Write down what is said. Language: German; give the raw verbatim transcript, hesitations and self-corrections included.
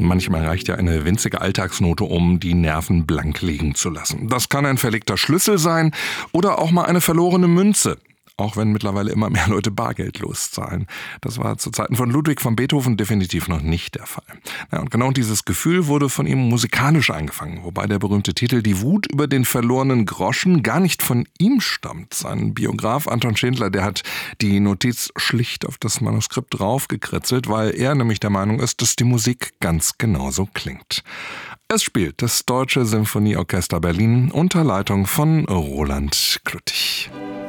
Manchmal reicht ja eine winzige Alltagsnote, um die Nerven blank liegen zu lassen. Das kann ein verlegter Schlüssel sein oder auch mal eine verlorene Münze. Auch wenn mittlerweile immer mehr Leute bargeldlos zahlen. Das war zu Zeiten von Ludwig van Beethoven definitiv noch nicht der Fall. Ja, und genau dieses Gefühl wurde von ihm musikalisch eingefangen, wobei der berühmte Titel Die Wut über den verlorenen Groschen gar nicht von ihm stammt. Sein Biograf Anton Schindler, der hat die Notiz schlicht auf das Manuskript draufgekritzelt, weil er nämlich der Meinung ist, dass die Musik ganz genauso klingt. Es spielt das Deutsche Symphonieorchester Berlin unter Leitung von Roland Klüttich.